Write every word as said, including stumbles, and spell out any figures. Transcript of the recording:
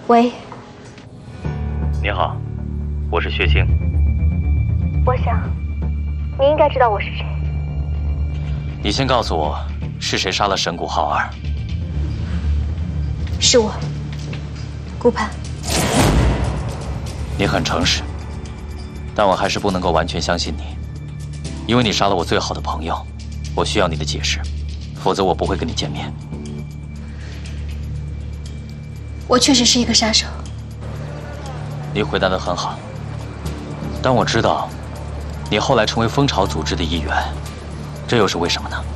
喂， 你好，我是血清。 我想你应该知道我是谁。 你先告诉我，是谁杀了神谷浩二？ 是我，顾盼。 你很诚实，但我还是不能够完全相信你，因为你杀了我最好的朋友，我需要你的解释，否则我不会跟你见面。 我确实是一个杀手。 你回答得很好，但我知道，你后来成为蜂巢组织的一员，这又是为什么呢？